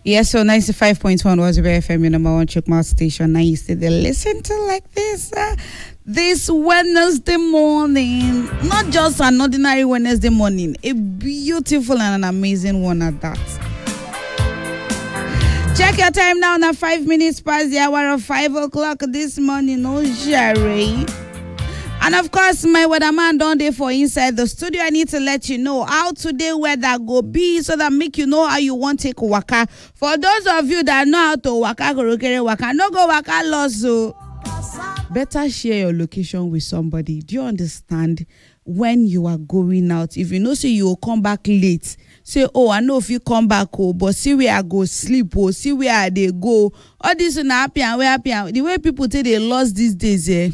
Yes, so 95.1 was FM, your number one Chukma station. Now you see they listen to like this. This Wednesday morning, not just an ordinary Wednesday morning, a beautiful and an amazing one at that. Check your time now, 5 minutes past the hour of 5 o'clock this morning. Oh, Jerry. And of course, my weatherman don dey for inside the studio. I need to let you know how today weather go be so that make you know how you want take waka. For those of you that know how to waka, korokere waka, no go waka lost. So better share your location with somebody. Do you understand? When you are going out, if you know say you will come back late, say, oh, I know if you come back, oh, but see where I go sleep, oh, see where they go. All this is happy and we happy. The way people say they lost these days,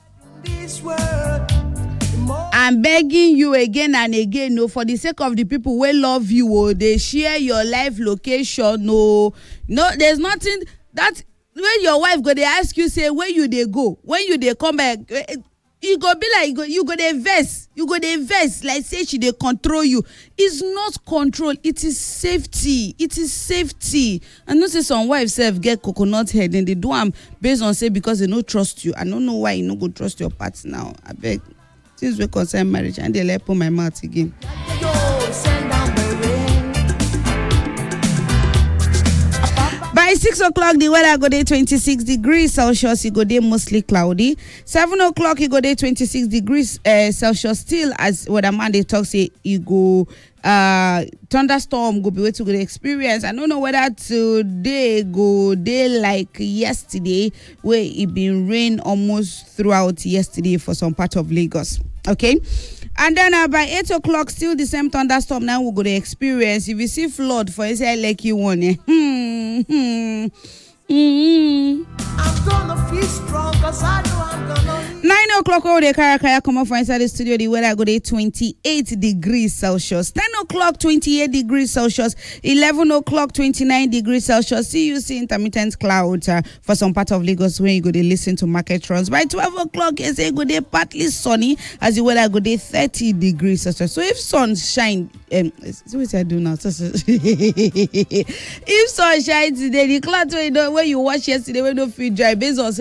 I'm begging you again and again, no, for the sake of the people who love you, oh, they share your live location, no, there's nothing that when your wife go, they ask you, say, where you they go, when you they come back, you go be like, you go they vest, like say she they control you. It's not control, it is safety. I know say some wives self get coconut head and they do them based on say because they don't trust you. I don't know why you no go trust your partner now. I beg, since we concern marriage and they let put my mouth again. By 6 o'clock, the weather go day 26 degrees Celsius. It go day mostly cloudy. 7 o'clock, it go day 26 degrees Celsius. Still, as what a man they talk say, it go thunderstorm go be way to go experience. I don't know whether today go day like yesterday, where it been rain almost throughout yesterday for some part of Lagos. Okay. And then by 8 o'clock, still the same thunderstorm now we're going to experience. If you see flood for inside like you want it. I'm gonna feel strong because I know I'm gonna 9 o'clock over the Karakaya come up for inside the studio. The weather go to 28 degrees Celsius. 10 o'clock 28 degrees Celsius. 11 o'clock 29 degrees Celsius. See you see intermittent clouds for some part of Lagos when you go to listen to market runs. By 12 o'clock it's a good day partly sunny as the weather go to 30 degrees Celsius. So if sun shine, what I do now? If sun shine today, the clouds where you watch yesterday when you feel dry based on